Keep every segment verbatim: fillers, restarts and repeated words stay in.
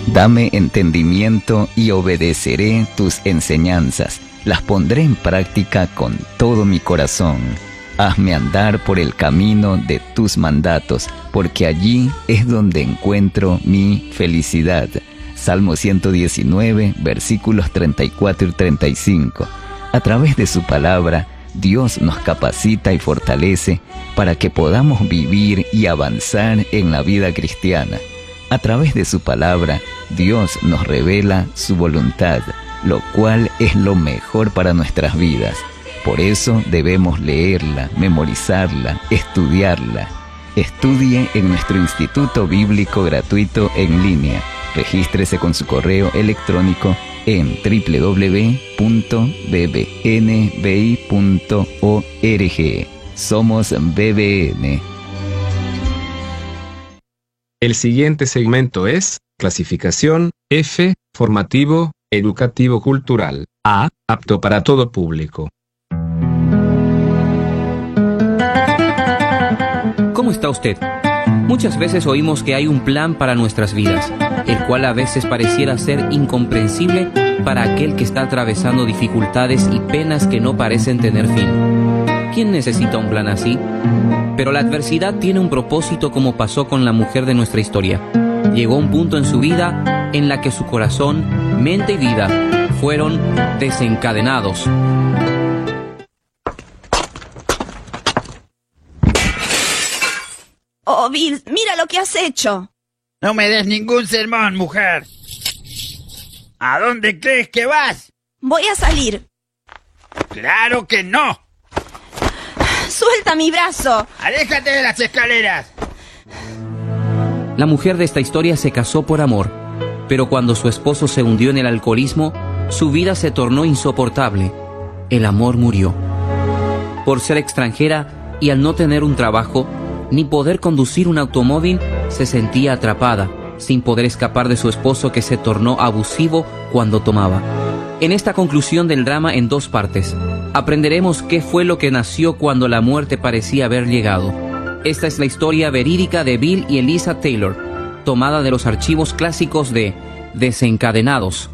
Dame entendimiento y obedeceré tus enseñanzas. Las pondré en práctica con todo mi corazón. Hazme andar por el camino de tus mandatos, porque allí es donde encuentro mi felicidad. Salmo ciento diecinueve, versículos treinta y cuatro y treinta y cinco. A través de su palabra, Dios nos capacita y fortalece para que podamos vivir y avanzar en la vida cristiana. A través de su palabra, Dios nos revela su voluntad, lo cual es lo mejor para nuestras vidas. Por eso debemos leerla, memorizarla, estudiarla. Estudie en nuestro Instituto Bíblico Gratuito en línea. Regístrese con su correo electrónico en doble u doble u doble u punto b b n b i punto org. Somos B B N. El siguiente segmento es clasificación F, formativo, educativo cultural. A, apto para todo público. ¿Cómo está usted? Muchas veces oímos que hay un plan para nuestras vidas, el cual a veces pareciera ser incomprensible para aquel que está atravesando dificultades y penas que no parecen tener fin. ¿Quién necesita un plan así? Pero la adversidad tiene un propósito, como pasó con la mujer de nuestra historia. Llegó un punto en su vida en la que su corazón, mente y vida fueron desencadenados. Oh, Bill, mira lo que has hecho. No me des ningún sermón, mujer. ¿A dónde crees que vas? Voy a salir. ¡Claro que no! ¡Suelta mi brazo! ¡Aléjate de las escaleras! La mujer de esta historia se casó por amor, pero cuando su esposo se hundió en el alcoholismo, su vida se tornó insoportable. El amor murió. Por ser extranjera y al no tener un trabajo, ni poder conducir un automóvil, se sentía atrapada, sin poder escapar de su esposo, que se tornó abusivo cuando tomaba. En esta conclusión del drama, en dos partes, aprenderemos qué fue lo que nació cuando la muerte parecía haber llegado. Esta es la historia verídica de Bill y Eliza Taylor, tomada de los archivos clásicos de Desencadenados.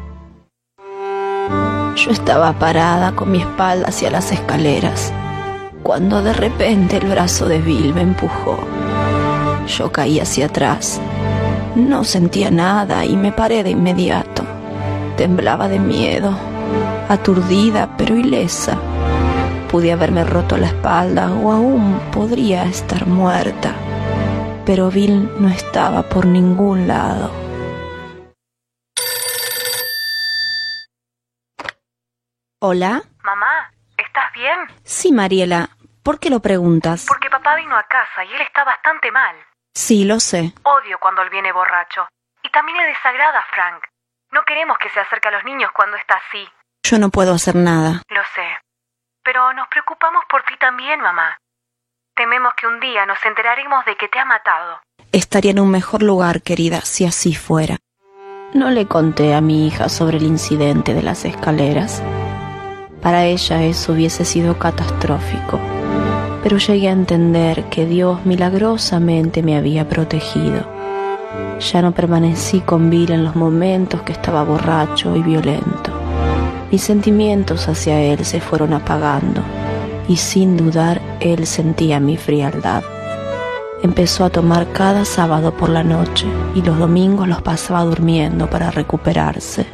Yo estaba parada con mi espalda hacia las escaleras, cuando de repente el brazo de Bill me empujó. Yo caí hacia atrás. No sentía nada y me paré de inmediato. Temblaba de miedo, aturdida pero ilesa. Pude haberme roto la espalda o aún podría estar muerta. Pero Bill no estaba por ningún lado. ¿Hola? Mamá, ¿estás bien? Sí, Mariela. ¿Por qué lo preguntas? Porque papá vino a casa y él está bastante mal. Sí, lo sé. Odio cuando él viene borracho. Y también le desagrada a Frank. No queremos que se acerque a los niños cuando está así. Yo no puedo hacer nada. Lo sé. Pero nos preocupamos por ti también, mamá. Tememos que un día nos enteraremos de que te ha matado. Estaría en un mejor lugar, querida, si así fuera. No le conté a mi hija sobre el incidente de las escaleras. Para ella eso hubiese sido catastrófico. Pero llegué a entender que Dios milagrosamente me había protegido. Ya no permanecí con Bill en los momentos que estaba borracho y violento. Mis sentimientos hacia él se fueron apagando y sin dudar él sentía mi frialdad. Empezó a tomar cada sábado por la noche y los domingos los pasaba durmiendo para recuperarse.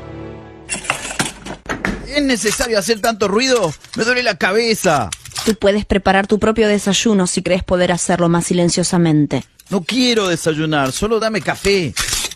¿Es necesario hacer tanto ruido? ¡Me duele la cabeza! Tú puedes preparar tu propio desayuno si crees poder hacerlo más silenciosamente. No quiero desayunar, solo dame café.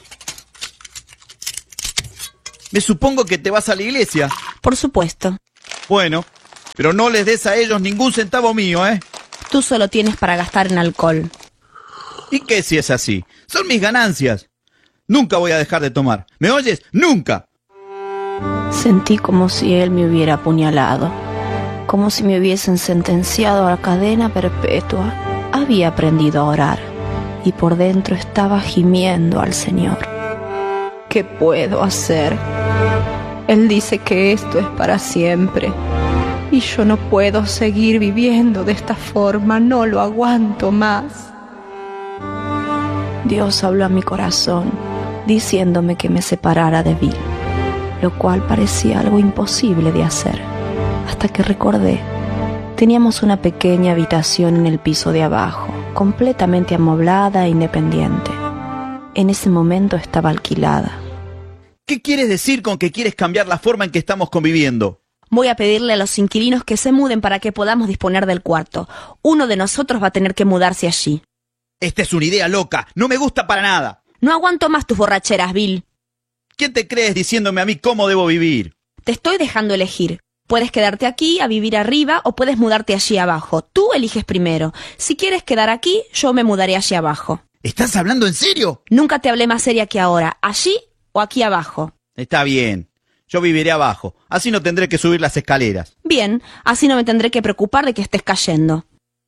Me supongo que te vas a la iglesia. Por supuesto. Bueno, pero no les des a ellos ningún centavo mío, ¿eh? Tú solo tienes para gastar en alcohol. ¿Y qué si es así? Son mis ganancias. Nunca voy a dejar de tomar. ¿Me oyes? ¡Nunca! Sentí como si él me hubiera apuñalado. Como si me hubiesen sentenciado a la cadena perpetua. Había aprendido a orar y por dentro estaba gimiendo al Señor. ¿Qué puedo hacer? Él dice que esto es para siempre y yo no puedo seguir viviendo de esta forma, no lo aguanto más. Dios habló a mi corazón diciéndome que me separara de Bill, lo cual parecía algo imposible de hacer, hasta que recordé. Teníamos una pequeña habitación en el piso de abajo, completamente amoblada e independiente. En ese momento estaba alquilada. ¿Qué quieres decir con que quieres cambiar la forma en que estamos conviviendo? Voy a pedirle a los inquilinos que se muden para que podamos disponer del cuarto. Uno de nosotros va a tener que mudarse allí. Esta es una idea loca. No me gusta para nada. No aguanto más tus borracheras, Bill. ¿Quién te crees diciéndome a mí cómo debo vivir? Te estoy dejando elegir. Puedes quedarte aquí a vivir arriba o puedes mudarte allí abajo. Tú eliges primero. Si quieres quedar aquí, yo me mudaré allí abajo. ¿Estás hablando en serio? Nunca te hablé más seria que ahora. ¿Allí o aquí abajo? Está bien. Yo viviré abajo. Así no tendré que subir las escaleras. Bien, así no me tendré que preocupar de que estés cayendo.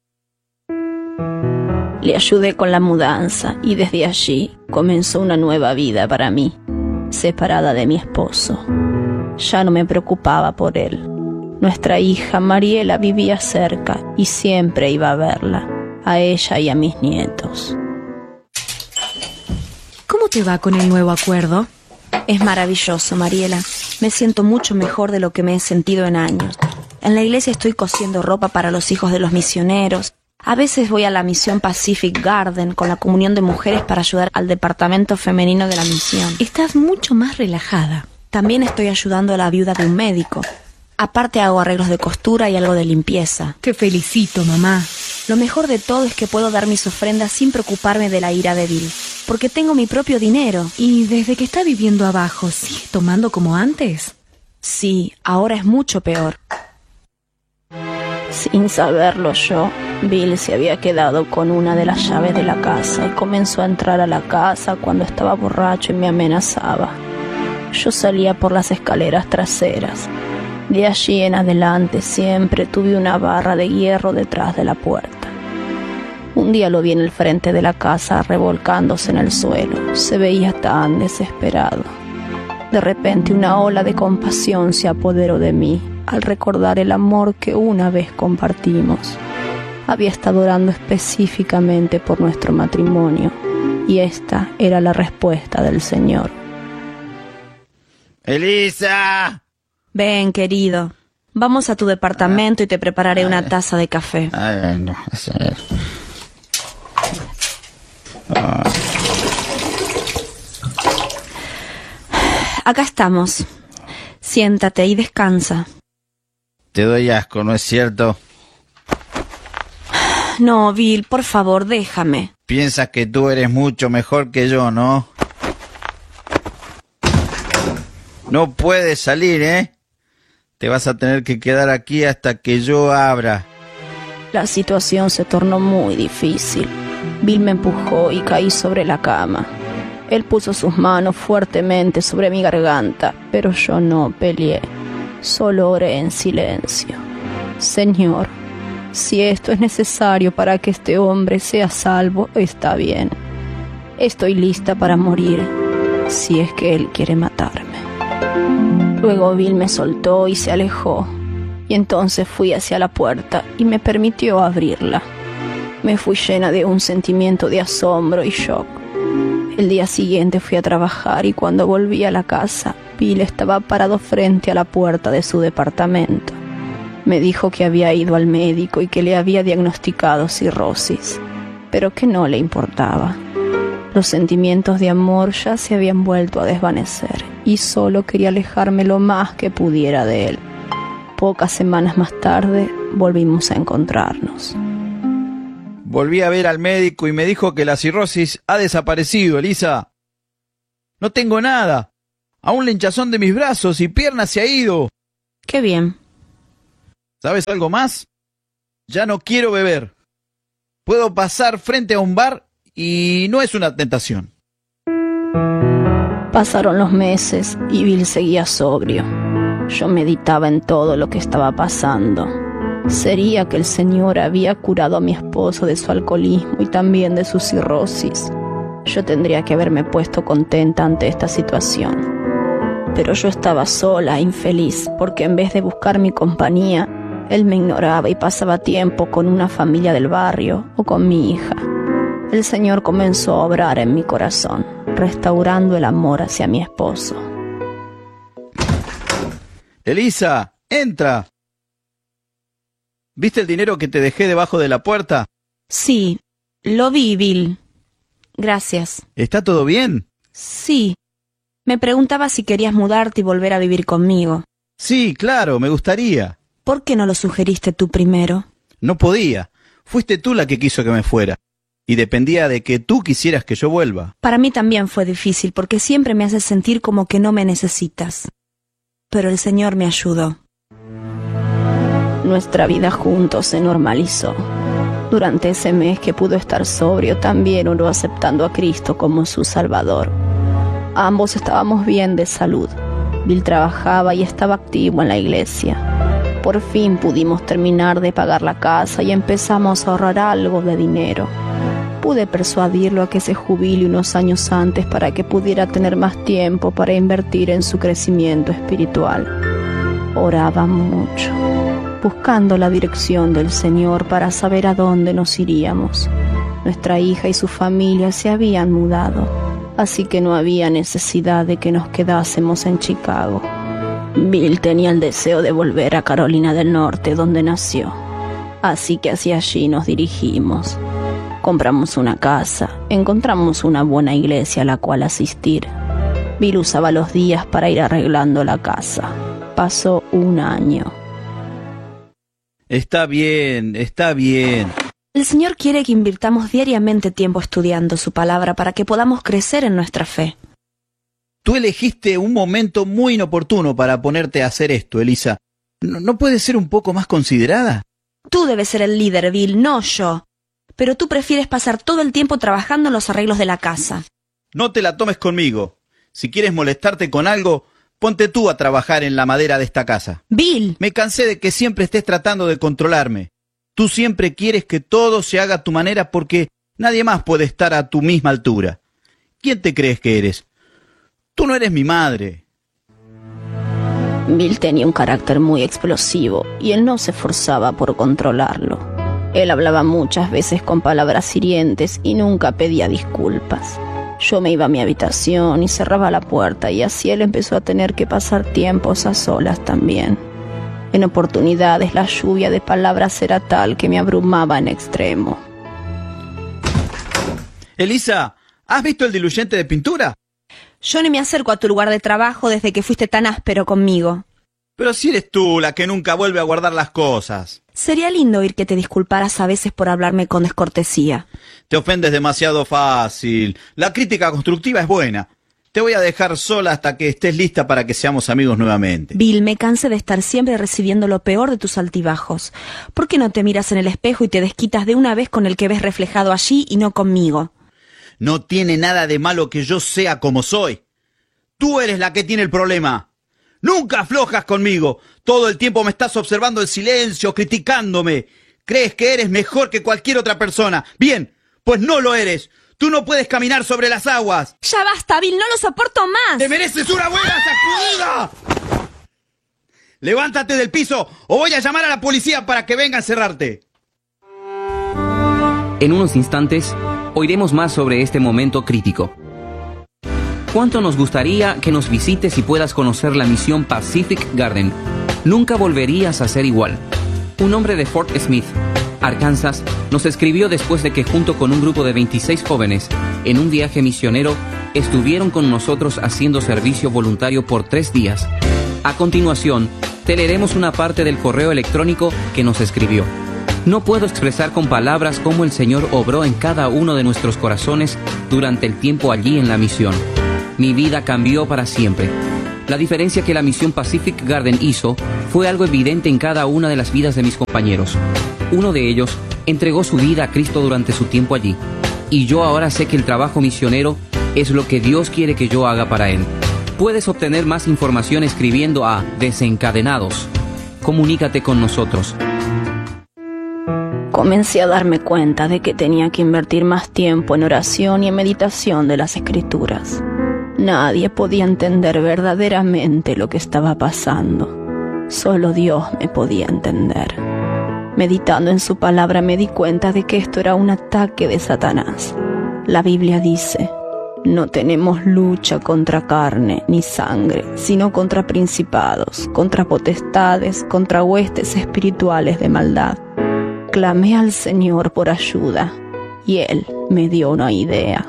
Le ayudé con la mudanza y desde allí comenzó una nueva vida para mí, separada de mi esposo. Ya no me preocupaba por él. Nuestra hija Mariela vivía cerca y siempre iba a verla, a ella y a mis nietos. ¿Cómo te va con el nuevo acuerdo? Es maravilloso, Mariela. Me siento mucho mejor de lo que me he sentido en años. En la iglesia estoy cosiendo ropa para los hijos de los misioneros. A veces voy a la misión Pacific Garden con la comunión de mujeres para ayudar al departamento femenino de la misión. Estás mucho más relajada. También estoy ayudando a la viuda de un médico. Aparte hago arreglos de costura y algo de limpieza. Te felicito, mamá. Lo mejor de todo es que puedo dar mis ofrendas sin preocuparme de la ira de Bill, porque tengo mi propio dinero. ¿Y desde que está viviendo abajo, sigue tomando como antes? Sí, ahora es mucho peor. Sin saberlo yo, Bill se había quedado con una de las llaves de la casa y comenzó a entrar a la casa cuando estaba borracho y me amenazaba. Yo salía por las escaleras traseras. De allí en adelante siempre tuve una barra de hierro detrás de la puerta. Un día lo vi en el frente de la casa revolcándose en el suelo. Se veía tan desesperado. De repente una ola de compasión se apoderó de mí al recordar el amor que una vez compartimos. Había estado orando específicamente por nuestro matrimonio y esta era la respuesta del Señor. ¡Elisa! Ven, querido. Vamos a tu departamento y te prepararé una taza de café. Ay, no, eso es. Ah. Acá estamos. Siéntate y descansa. Te doy asco, ¿no es cierto? No, Bill, por favor, déjame. Piensas que tú eres mucho mejor que yo, ¿no? No puedes salir, ¿eh? Te vas a tener que quedar aquí hasta que yo abra. La situación se tornó muy difícil. Bill me empujó y caí sobre la cama. Él puso sus manos fuertemente sobre mi garganta, pero yo no peleé. Solo oré en silencio. Señor, si esto es necesario para que este hombre sea salvo, está bien. Estoy lista para morir, si es que él quiere matarme. Luego Bill me soltó y se alejó, y entonces fui hacia la puerta y me permitió abrirla. Me fui llena de un sentimiento de asombro y shock. El día siguiente fui a trabajar y cuando volví a la casa, Bill estaba parado frente a la puerta de su departamento. Me dijo que había ido al médico y que le había diagnosticado cirrosis, pero que no le importaba. Los sentimientos de amor ya se habían vuelto a desvanecer y solo quería alejarme lo más que pudiera de él. Pocas semanas más tarde volvimos a encontrarnos. Volví a ver al médico y me dijo que la cirrosis ha desaparecido, Elisa. No tengo nada. Aún la hinchazón de mis brazos y piernas se ha ido. Qué bien. ¿Sabes algo más? Ya no quiero beber. Puedo pasar frente a un bar y no es una tentación. Pasaron los meses y Bill seguía sobrio. Yo meditaba en todo lo que estaba pasando. ¿Sería que el Señor había curado a mi esposo de su alcoholismo y también de su cirrosis? Yo tendría que haberme puesto contenta ante esta situación. Pero yo estaba sola e infeliz porque en vez de buscar mi compañía, él me ignoraba y pasaba tiempo con una familia del barrio o con mi hija. El Señor comenzó a obrar en mi corazón. restaurando el amor hacia mi esposo. Elisa, entra. ¿Viste el dinero que te dejé debajo de la puerta? Sí, lo vi, Bill. Gracias. ¿Está todo bien? Sí. Me preguntaba si querías mudarte y volver a vivir conmigo. Sí, claro, me gustaría. ¿Por qué no lo sugeriste tú primero? No podía. Fuiste tú la que quiso que me fuera. Y dependía de que tú quisieras que yo vuelva. Para mí también fue difícil, porque siempre me haces sentir como que no me necesitas. Pero el Señor me ayudó. Nuestra vida juntos se normalizó. Durante ese mes que pudo estar sobrio, también oró aceptando a Cristo como su Salvador. Ambos estábamos bien de salud. Bill trabajaba y estaba activo en la iglesia. Por fin pudimos terminar de pagar la casa y empezamos a ahorrar algo de dinero. Pude persuadirlo a que se jubile unos años antes para que pudiera tener más tiempo para invertir en su crecimiento espiritual. Oraba mucho, buscando la dirección del Señor para saber a dónde nos iríamos. Nuestra hija y su familia se habían mudado, así que no había necesidad de que nos quedásemos en Chicago. Bill tenía el deseo de volver a Carolina del Norte, donde nació, así que hacia allí nos dirigimos. Compramos una casa, encontramos una buena iglesia a la cual asistir. Bill usaba los días para ir arreglando la casa. Pasó un año. Está bien, está bien. El Señor quiere que invirtamos diariamente tiempo estudiando su palabra para que podamos crecer en nuestra fe. Tú elegiste un momento muy inoportuno para ponerte a hacer esto, Elisa. ¿No, no puedes ser un poco más considerada? Tú debes ser el líder, Bill, no yo. Pero tú prefieres pasar todo el tiempo trabajando en los arreglos de la casa. No te la tomes conmigo. Si quieres molestarte con algo, ponte tú a trabajar en la madera de esta casa. Bill. Me cansé de que siempre estés tratando de controlarme. Tú siempre quieres que todo se haga a tu manera porque nadie más puede estar a tu misma altura. ¿Quién te crees que eres? Tú no eres mi madre. Bill tenía un carácter muy explosivo y él no se esforzaba por controlarlo. Él hablaba muchas veces con palabras hirientes y nunca pedía disculpas. Yo me iba a mi habitación y cerraba la puerta y así él empezó a tener que pasar tiempos a solas también. En oportunidades la lluvia de palabras era tal que me abrumaba en extremo. Elisa, ¿has visto el diluyente de pintura? Yo ni me acerco a tu lugar de trabajo desde que fuiste tan áspero conmigo. Pero si eres tú la que nunca vuelve a guardar las cosas. Sería lindo oír que te disculparas a veces por hablarme con descortesía. Te ofendes demasiado fácil. La crítica constructiva es buena. Te voy a dejar sola hasta que estés lista para que seamos amigos nuevamente. Bill, me cansé de estar siempre recibiendo lo peor de tus altibajos. ¿Por qué no te miras en el espejo y te desquitas de una vez con el que ves reflejado allí y no conmigo? No tiene nada de malo que yo sea como soy. Tú eres la que tiene el problema. Nunca aflojas conmigo. Todo el tiempo me estás observando en silencio, criticándome. Crees que eres mejor que cualquier otra persona. Bien, pues no lo eres. Tú no puedes caminar sobre las aguas. Ya basta, Bill, no lo soporto más. ¡Te mereces una buena sacudida! Levántate del piso o voy a llamar a la policía para que venga a encerrarte. En unos instantes, oiremos más sobre este momento crítico. ¿Cuánto nos gustaría que nos visites y puedas conocer la misión Pacific Garden? Nunca volverías a ser igual. Un hombre de Fort Smith, Arkansas, nos escribió después de que junto con un grupo de veintiséis jóvenes, en un viaje misionero, estuvieron con nosotros haciendo servicio voluntario por tres días. A continuación, te leeremos una parte del correo electrónico que nos escribió. No puedo expresar con palabras cómo el Señor obró en cada uno de nuestros corazones durante el tiempo allí en la misión. Mi vida cambió para siempre. La diferencia que la misión Pacific Garden hizo fue algo evidente en cada una de las vidas de mis compañeros. Uno de ellos entregó su vida a Cristo durante su tiempo allí. Y yo ahora sé que el trabajo misionero es lo que Dios quiere que yo haga para Él. Puedes obtener más información escribiendo a Desencadenados. Comunícate con nosotros. Comencé a darme cuenta de que tenía que invertir más tiempo en oración y en meditación de las Escrituras. Nadie podía entender verdaderamente lo que estaba pasando. Solo Dios me podía entender. Meditando en su palabra me di cuenta de que esto era un ataque de Satanás. La Biblia dice: No tenemos lucha contra carne ni sangre, sino contra principados, contra potestades, contra huestes espirituales de maldad. Clamé al Señor por ayuda, y Él me dio una idea.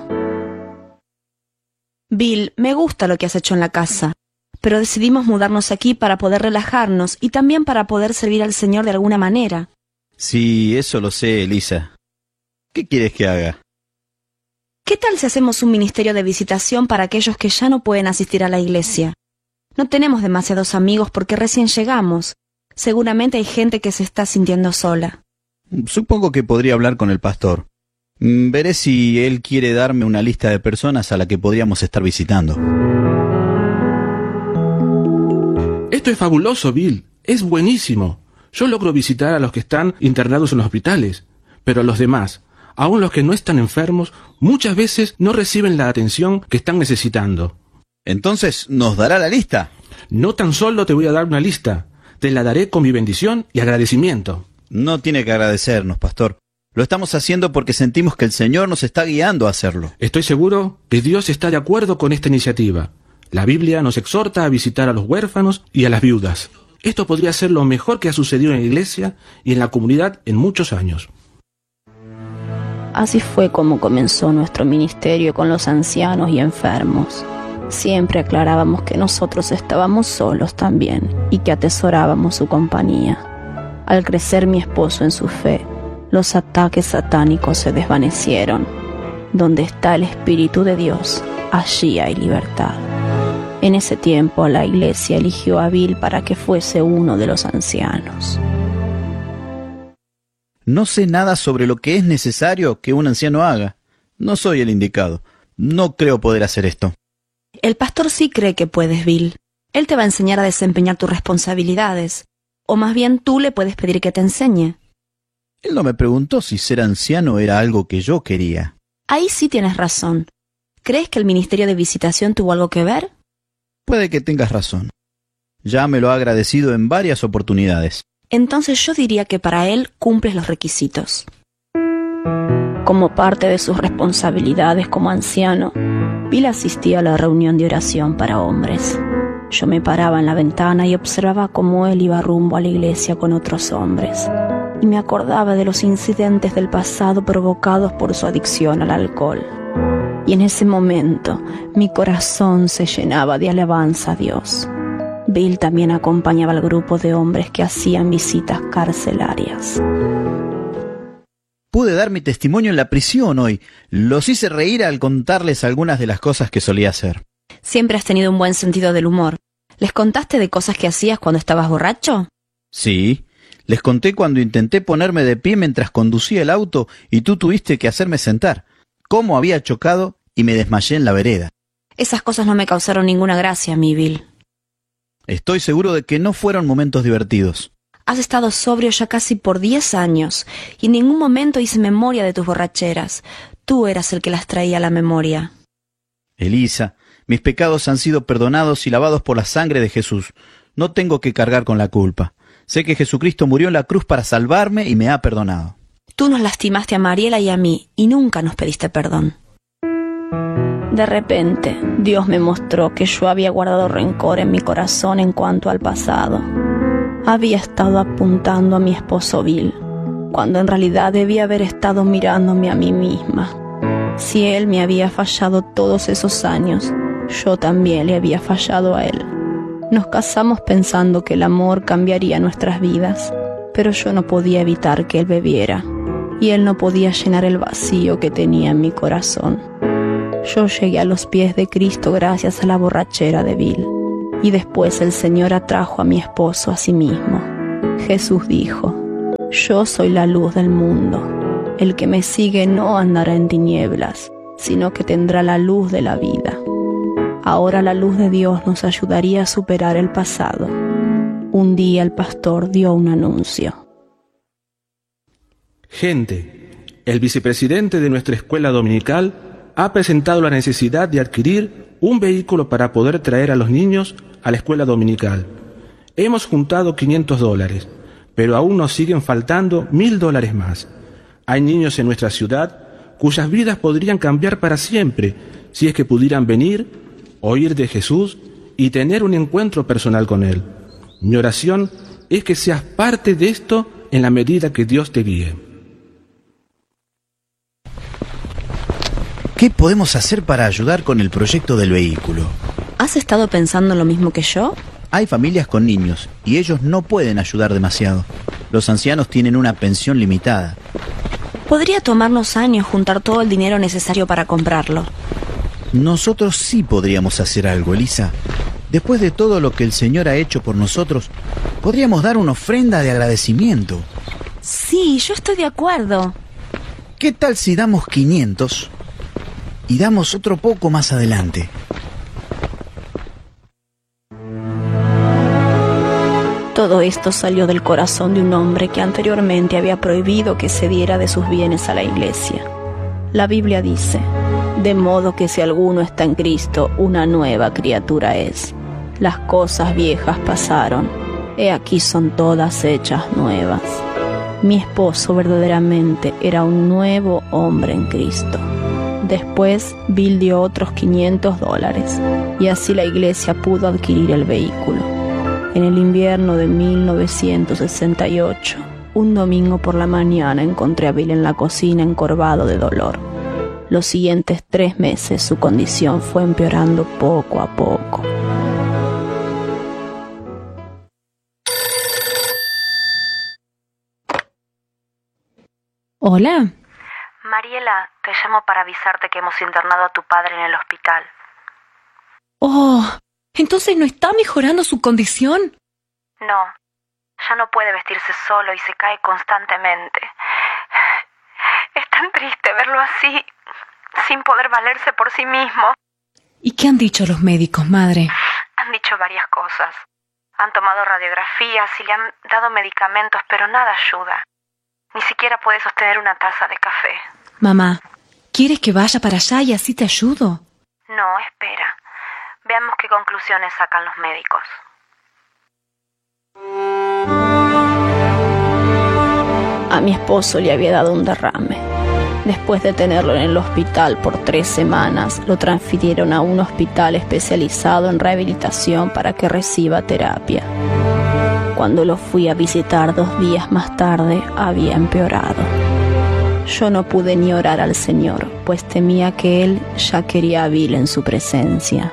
Bill, me gusta lo que has hecho en la casa, pero decidimos mudarnos aquí para poder relajarnos y también para poder servir al Señor de alguna manera. Sí, eso lo sé, Elisa. ¿Qué quieres que haga? ¿Qué tal si hacemos un ministerio de visitación para aquellos que ya no pueden asistir a la iglesia? No tenemos demasiados amigos porque recién llegamos. Seguramente hay gente que se está sintiendo sola. Supongo que podría hablar con el pastor. Veré si él quiere darme una lista de personas a la que podríamos estar visitando. Esto es fabuloso, Bill. Es buenísimo. Yo logro visitar a los que están internados en los hospitales, pero a los demás, aun los que no están enfermos, muchas veces no reciben la atención que están necesitando. Entonces, ¿nos dará la lista? No tan solo te voy a dar una lista, te la daré con mi bendición y agradecimiento. No tiene que agradecernos, pastor. Lo estamos haciendo porque sentimos que el Señor nos está guiando a hacerlo. Estoy seguro que Dios está de acuerdo con esta iniciativa. La Biblia nos exhorta a visitar a los huérfanos y a las viudas. Esto podría ser lo mejor que ha sucedido en la iglesia y en la comunidad en muchos años. Así fue como comenzó nuestro ministerio con los ancianos y enfermos. Siempre aclarábamos que nosotros estábamos solos también y que atesorábamos su compañía. Al crecer mi esposo en su fe, los ataques satánicos se desvanecieron. Donde está el Espíritu de Dios, allí hay libertad. En ese tiempo la iglesia eligió a Bill para que fuese uno de los ancianos. No sé nada sobre lo que es necesario que un anciano haga. No soy el indicado. No creo poder hacer esto. El pastor sí cree que puedes, Bill. Él te va a enseñar a desempeñar tus responsabilidades. O más bien tú le puedes pedir que te enseñe. Él no me preguntó si ser anciano era algo que yo quería. Ahí sí tienes razón. ¿Crees que el ministerio de visitación tuvo algo que ver? Puede que tengas razón. Ya me lo ha agradecido en varias oportunidades. Entonces yo diría que para él cumples los requisitos. Como parte de sus responsabilidades como anciano, Bill asistía a la reunión de oración para hombres. Yo me paraba en la ventana y observaba cómo él iba rumbo a la iglesia con otros hombres. Y me acordaba de los incidentes del pasado provocados por su adicción al alcohol. Y en ese momento, mi corazón se llenaba de alabanza a Dios. Bill también acompañaba al grupo de hombres que hacían visitas carcelarias. Pude dar mi testimonio en la prisión hoy. Los hice reír al contarles algunas de las cosas que solía hacer. Siempre has tenido un buen sentido del humor. ¿Les contaste de cosas que hacías cuando estabas borracho? Sí. Les conté cuando intenté ponerme de pie mientras conducía el auto y tú tuviste que hacerme sentar. Cómo había chocado y me desmayé en la vereda. Esas cosas no me causaron ninguna gracia a mí, Bill. Estoy seguro de que no fueron momentos divertidos. Has estado sobrio ya casi por diez años y en ningún momento hice memoria de tus borracheras. Tú eras el que las traía a la memoria. Elisa, mis pecados han sido perdonados y lavados por la sangre de Jesús. No tengo que cargar con la culpa. Sé que Jesucristo murió en la cruz para salvarme y me ha perdonado. Tú nos lastimaste a Mariela y a mí y nunca nos pediste perdón. De repente, Dios me mostró que yo había guardado rencor en mi corazón en cuanto al pasado. Había estado apuntando a mi esposo Bill, cuando en realidad debía haber estado mirándome a mí misma. Si él me había fallado todos esos años, yo también le había fallado a él. Nos casamos pensando que el amor cambiaría nuestras vidas, pero yo no podía evitar que él bebiera, y él no podía llenar el vacío que tenía en mi corazón. Yo llegué a los pies de Cristo gracias a la borrachera de Bill, y después el Señor atrajo a mi esposo a sí mismo. Jesús dijo: yo soy la luz del mundo. El que me sigue no andará en tinieblas, sino que tendrá la luz de la vida. Ahora la luz de Dios nos ayudaría a superar el pasado. Un día el pastor dio un anuncio. Gente, el vicepresidente de nuestra escuela dominical ha presentado la necesidad de adquirir un vehículo para poder traer a los niños a la escuela dominical. Hemos juntado quinientos dólares, pero aún nos siguen faltando mil dólares más. Hay niños en nuestra ciudad cuyas vidas podrían cambiar para siempre si es que pudieran venir, oír de Jesús y tener un encuentro personal con Él. Mi oración es que seas parte de esto en la medida que Dios te guíe. ¿Qué podemos hacer para ayudar con el proyecto del vehículo? ¿Has estado pensando lo mismo que yo? Hay familias con niños y ellos no pueden ayudar demasiado. Los ancianos tienen una pensión limitada. Podría tomarnos años juntar todo el dinero necesario para comprarlo. Nosotros sí podríamos hacer algo, Elisa. Después de todo lo que el Señor ha hecho por nosotros, podríamos dar una ofrenda de agradecimiento. Sí, yo estoy de acuerdo. ¿Qué tal si damos quinientos y damos otro poco más adelante? Todo esto salió del corazón de un hombre que anteriormente había prohibido que se diera de sus bienes a la iglesia. La Biblia dice: de modo que si alguno está en Cristo, una nueva criatura es. Las cosas viejas pasaron, he aquí son todas hechas nuevas. Mi esposo verdaderamente era un nuevo hombre en Cristo. Después Bill dio otros quinientos dólares y así la iglesia pudo adquirir el vehículo. En el invierno de mil novecientos sesenta y ocho, un domingo por la mañana encontré a Bill en la cocina encorvado de dolor. Los siguientes tres meses su condición fue empeorando poco a poco. Hola. Mariela, te llamo para avisarte que hemos internado a tu padre en el hospital. Oh, ¿entonces no está mejorando su condición? No, ya no puede vestirse solo y se cae constantemente. Es tan triste verlo así, sin poder valerse por sí mismo. ¿Y qué han dicho los médicos, madre? Han dicho varias cosas. Han tomado radiografías y le han dado medicamentos, pero nada ayuda. Ni siquiera puede sostener una taza de café. Mamá, ¿quieres que vaya para allá y así te ayudo? No, espera. Veamos qué conclusiones sacan los médicos. A mi esposo le había dado un derrame. Después de tenerlo en el hospital por tres semanas, lo transfirieron a un hospital especializado en rehabilitación para que reciba terapia. Cuando lo fui a visitar dos días más tarde, había empeorado. Yo no pude ni orar al Señor, pues temía que Él ya quería a Bill en su presencia.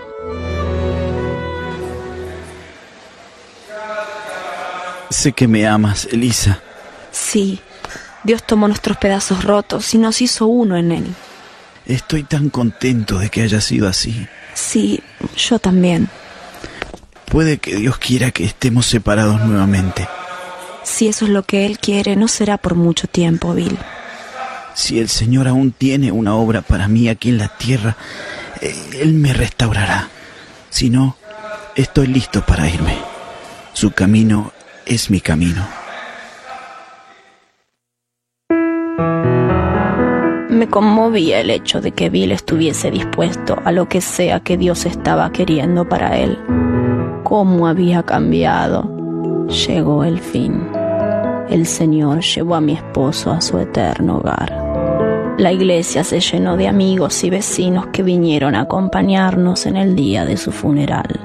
Sé que me amas, Elisa. Sí, Dios tomó nuestros pedazos rotos y nos hizo uno en Él. Estoy tan contento de que haya sido así. Sí, yo también. Puede que Dios quiera que estemos separados nuevamente. Si eso es lo que Él quiere, no será por mucho tiempo, Bill. Si el Señor aún tiene una obra para mí aquí en la tierra, Él me restaurará. Si no, estoy listo para irme. Su camino es mi camino. Me conmovía el hecho de que Bill estuviese dispuesto a lo que sea que Dios estaba queriendo para él. Cómo había cambiado. Llegó el fin. El Señor llevó a mi esposo a su eterno hogar. La iglesia se llenó de amigos y vecinos que vinieron a acompañarnos en el día de su funeral.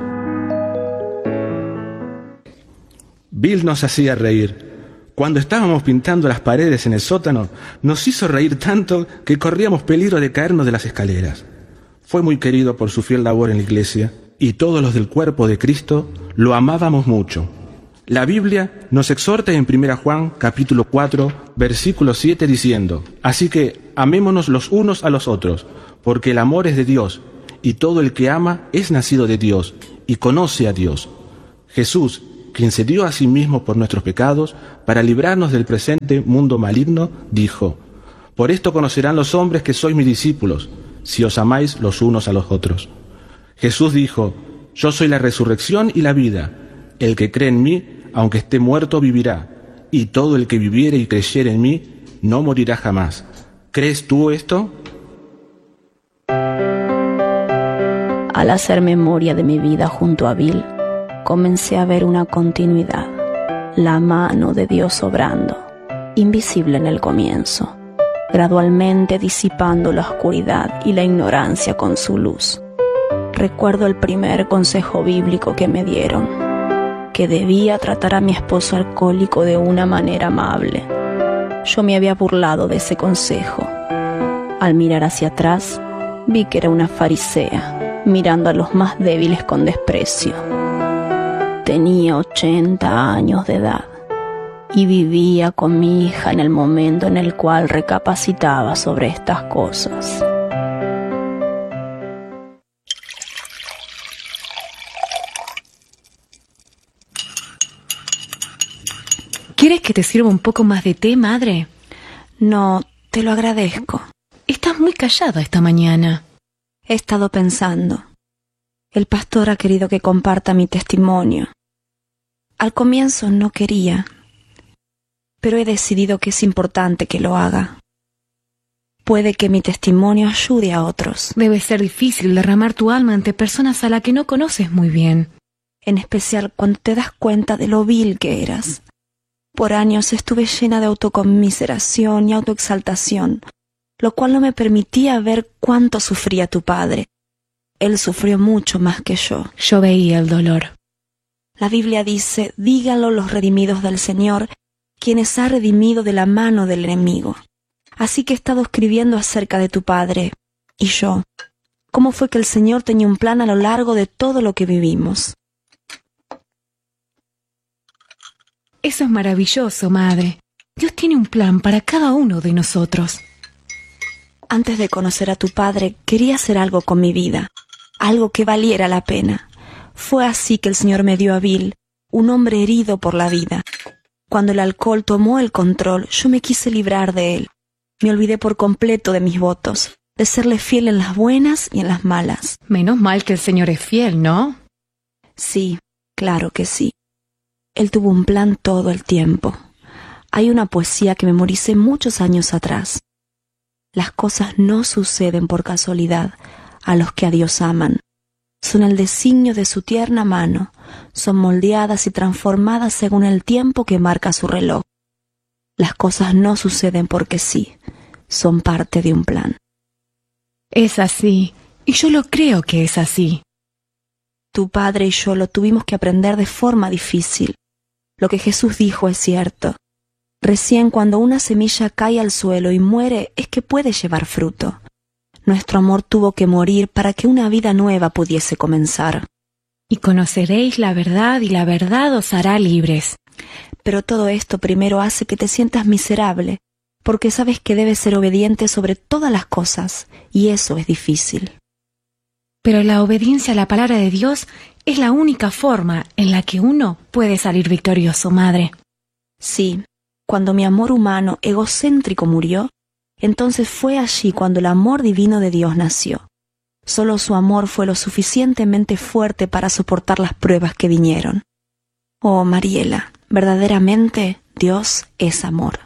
Bill nos hacía reír. Cuando estábamos pintando las paredes en el sótano, nos hizo reír tanto que corríamos peligro de caernos de las escaleras. Fue muy querido por su fiel labor en la iglesia, y todos los del cuerpo de Cristo lo amábamos mucho. La Biblia nos exhorta en primera Juan, capítulo cuatro, versículo siete, diciendo: así que amémonos los unos a los otros, porque el amor es de Dios, y todo el que ama es nacido de Dios, y conoce a Dios. Jesús, quien se dio a sí mismo por nuestros pecados, para librarnos del presente mundo maligno, dijo: por esto conocerán los hombres que sois mis discípulos, si os amáis los unos a los otros. Jesús dijo: yo soy la resurrección y la vida. El que cree en mí, aunque esté muerto, vivirá. Y todo el que viviere y creyere en mí, no morirá jamás. ¿Crees tú esto? Al hacer memoria de mi vida junto a Bill, comencé a ver una continuidad. La mano de Dios obrando, invisible en el comienzo, gradualmente disipando la oscuridad y la ignorancia con su luz. Recuerdo el primer consejo bíblico que me dieron, que debía tratar a mi esposo alcohólico de una manera amable. Yo me había burlado de ese consejo. Al mirar hacia atrás, vi que era una farisea, mirando a los más débiles con desprecio. Tenía ochenta años de edad y vivía con mi hija en el momento en el cual recapacitaba sobre estas cosas. ¿Quieres que te sirva un poco más de té, madre? No, te lo agradezco. Estás muy callada esta mañana. He estado pensando. El pastor ha querido que comparta mi testimonio. Al comienzo no quería, pero he decidido que es importante que lo haga. Puede que mi testimonio ayude a otros. Debe ser difícil derramar tu alma ante personas a las que no conoces muy bien. En especial cuando te das cuenta de lo vil que eras. Por años estuve llena de autoconmiseración y autoexaltación, lo cual no me permitía ver cuánto sufría tu padre. Él sufrió mucho más que yo. Yo veía el dolor. La Biblia dice, díganlo los redimidos del Señor, quienes ha redimido de la mano del enemigo. Así que he estado escribiendo acerca de tu padre y yo. ¿Cómo fue que el Señor tenía un plan a lo largo de todo lo que vivimos? Eso es maravilloso, madre. Dios tiene un plan para cada uno de nosotros. Antes de conocer a tu padre, quería hacer algo con mi vida, algo que valiera la pena. Fue así que el Señor me dio a Bill, un hombre herido por la vida. Cuando el alcohol tomó el control, yo me quise librar de él. Me olvidé por completo de mis votos, de serle fiel en las buenas y en las malas. Menos mal que el Señor es fiel, ¿no? Sí, claro que sí. Él tuvo un plan todo el tiempo. Hay una poesía que memoricé muchos años atrás. Las cosas no suceden por casualidad a los que a Dios aman. Son el designio de su tierna mano. Son moldeadas y transformadas según el tiempo que marca su reloj. Las cosas no suceden porque sí. Son parte de un plan. Es así. Y yo lo creo que es así. Tu padre y yo lo tuvimos que aprender de forma difícil. Lo que Jesús dijo es cierto. Recién cuando una semilla cae al suelo y muere es que puede llevar fruto. Nuestro amor tuvo que morir para que una vida nueva pudiese comenzar. Y conoceréis la verdad y la verdad os hará libres. Pero todo esto primero hace que te sientas miserable, porque sabes que debes ser obediente sobre todas las cosas, y eso es difícil. Pero la obediencia a la palabra de Dios es la única forma en la que uno puede salir victorioso, madre. Sí, cuando mi amor humano egocéntrico murió, entonces fue allí cuando el amor divino de Dios nació. Solo su amor fue lo suficientemente fuerte para soportar las pruebas que vinieron. Oh, Mariela, verdaderamente Dios es amor.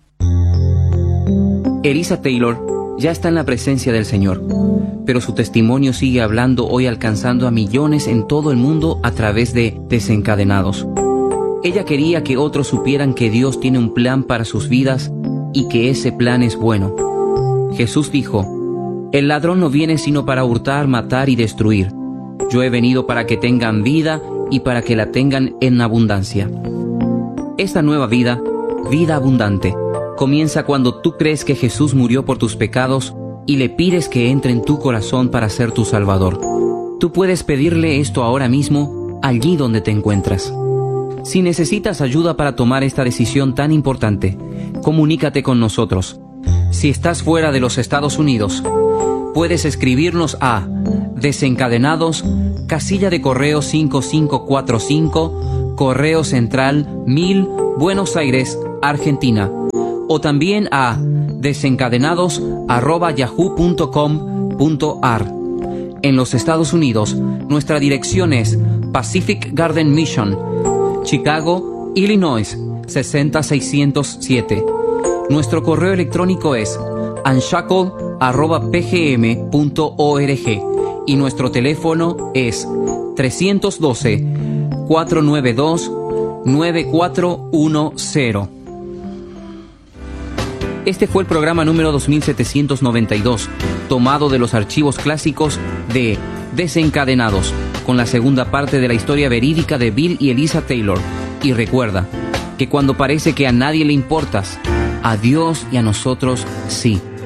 Elisa Taylor ya está en la presencia del Señor, pero su testimonio sigue hablando hoy, alcanzando a millones en todo el mundo a través de Desencadenados. Ella quería que otros supieran que Dios tiene un plan para sus vidas y que ese plan es bueno. Jesús dijo, el ladrón no viene sino para hurtar, matar y destruir. Yo he venido para que tengan vida y para que la tengan en abundancia. Esta nueva vida, vida abundante, comienza cuando tú crees que Jesús murió por tus pecados y le pides que entre en tu corazón para ser tu Salvador. Tú puedes pedirle esto ahora mismo, allí donde te encuentras. Si necesitas ayuda para tomar esta decisión tan importante, comunícate con nosotros. Si estás fuera de los Estados Unidos, puedes escribirnos a Desencadenados, casilla de correo cinco cinco cuatro cinco, Correo Central mil, Buenos Aires, Argentina. O también a desencadenados arroba yahoo punto com punto ar. En los Estados Unidos, nuestra dirección es Pacific Garden Mission, Chicago, Illinois, seis cero seiscientos siete. Nuestro correo electrónico es unshackle arroba p g m punto org y nuestro teléfono es tres uno dos, cuatro nueve dos, nueve cuatro uno cero. Este fue el programa número dos mil setecientos noventa y dos, tomado de los archivos clásicos de Desencadenados, con la segunda parte de la historia verídica de Bill y Elisa Taylor. Y recuerda que cuando parece que a nadie le importas, a Dios y a nosotros sí.